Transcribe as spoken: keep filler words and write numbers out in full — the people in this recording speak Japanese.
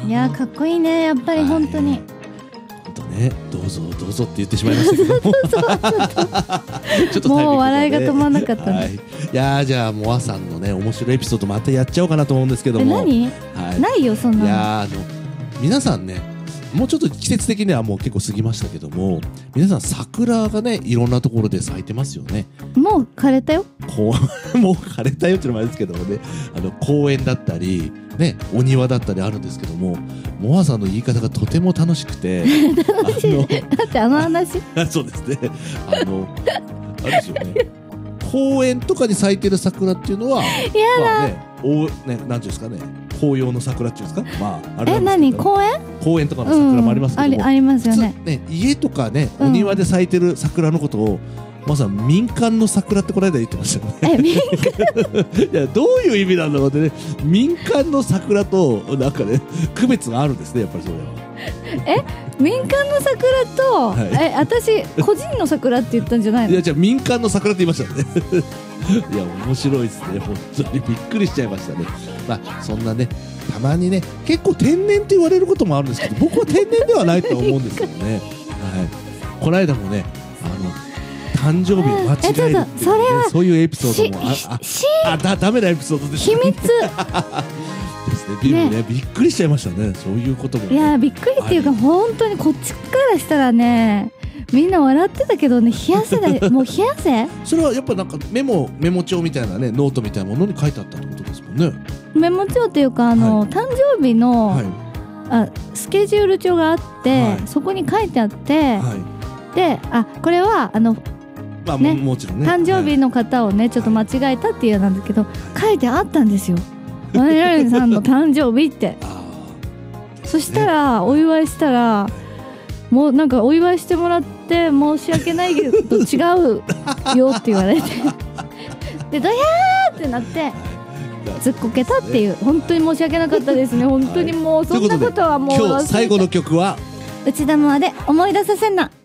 いやーかっこいいねやっぱり本当に、はい、 本当ねどうぞどうぞって言ってしまいましたけどもちょっともう笑いが止まんなかったね、はい、 いやーじゃあモアさんのね面白いエピソードまたやっちゃおうかなと思うんですけども。 え何、はい、ないよそんなの。 いやーあの皆さんねもうちょっと季節的にはもう結構過ぎましたけども、皆さん桜がねいろんなところで咲いてますよね。 もう枯れたよ。 こうもう枯れたよっていうのもあれですけどもね、あの公園だったりねお庭だったりあるんですけども、モアさんの言い方がとても楽しくて楽しいだってあの話そうですね、あのあれですよね、公園とかに咲いてる桜っていうのはやだ、 まあね、おねなんていうんですかね、紅葉の桜っていうんですか、まああれえ何公園公園とかの桜もありますけども、 うん、あ, ありますよね。 ね家とかねお庭で咲いてる桜のことを、うんまさに民間の桜ってこの間言ってましたよね。 え民間いやどういう意味なんだろうってね、民間の桜となんかね区別があるんですねやっぱりそれは。 え民間の桜と、はい、え私個人の桜って言ったんじゃないの？ いやじゃあ民間の桜って言いましたね。いや面白いですね本当にびっくりしちゃいましたね。まあそんなねたまにね結構天然って言われることもあるんですけど、僕は天然ではないと思うんですけどね。はい、この間もねあの誕生日を間違えるっていう、ね、それはそういうエピソードもあああだダメなエピソードです秘密ですね。 ビルねびっくりしちゃいましたね。そういうことも、ね、 いやびっくりっていうか本当にこっちからしたらねみんな笑ってたけどね、冷や汗だもう冷や汗それはやっぱなんかメモメモ帳みたいなねノートみたいなものに書いてあったってことですもんね。 メモ帳っていうかあの、はい、誕生日の、はい、あスケジュール帳があって、はい、そこに書いてあって、はい、であこれはあのまあね、 もちろんね誕生日の方をね、はい、ちょっと間違えたっていうなんですけど、はい、書いてあったんですよ何々さんの誕生日ってそしたらお祝いしたらもうなんかお祝いしてもらって申し訳ないけど違うよって言われてでドヤーってなってずっこけたっていう、本当に申し訳なかったですね本当にもうそんなことはもう今日最後の曲は内田モアで思い出させんな。